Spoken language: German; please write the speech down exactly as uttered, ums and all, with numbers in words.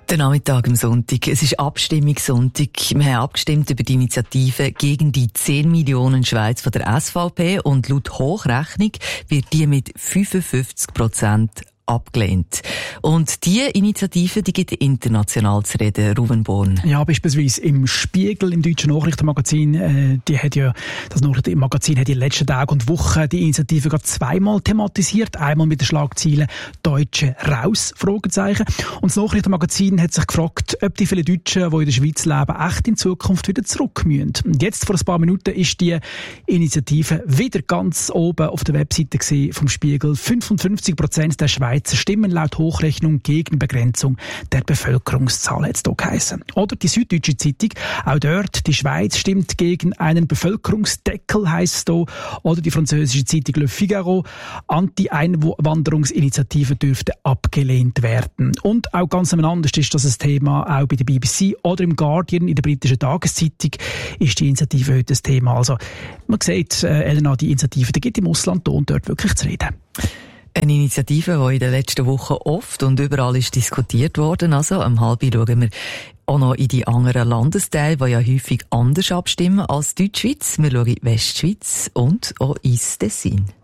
Der Nachmittag am Sonntag. Es ist Abstimmungssonntag. Wir haben abgestimmt über die Initiative gegen die zehn Millionen Schweiz von der S V P und laut Hochrechnung wird die mit fünfundfünfzig Prozent abgelehnt. Und diese Initiative, die gibt international zu reden, Ruben Born. Ja, beispielsweise im Spiegel, im deutschen Nachrichtenmagazin, äh, die hat ja, das Nachrichtenmagazin hat in den letzten Tagen und Wochen die Initiative gerade zweimal thematisiert. Einmal mit der Schlagzeile «Deutsche raus?» Fragezeichen. Und das Nachrichtenmagazin hat sich gefragt, ob die vielen Deutschen, die in der Schweiz leben, echt in Zukunft wieder zurück müssen. Und jetzt, vor ein paar Minuten, ist die Initiative wieder ganz oben auf der Webseite vom Spiegel. fünfundfünfzig Prozent der Schweizer stimmen laut Hochrechnung gegen Begrenzung der Bevölkerungszahl, hat es hier geheissen. Oder die Süddeutsche Zeitung, auch dort, die Schweiz stimmt gegen einen Bevölkerungsdeckel, heisst es hier. Oder die französische Zeitung Le Figaro, Anti-Einwanderungsinitiative dürfte abgelehnt werden. Und auch ganz anders ist das ein Thema auch bei der B B C oder im Guardian, in der britischen Tageszeitung, ist die Initiative heute ein Thema. Also man sieht, äh, Elena, die Initiative, die gibt im Ausland und dort wirklich zu reden. Eine Initiative, die in den letzten Wochen oft und überall ist diskutiert worden. Also am halben schauen wir auch noch in die anderen Landesteile, die ja häufig anders abstimmen als Deutschschweiz. Wir schauen in die Westschweiz und auch ins Tessin.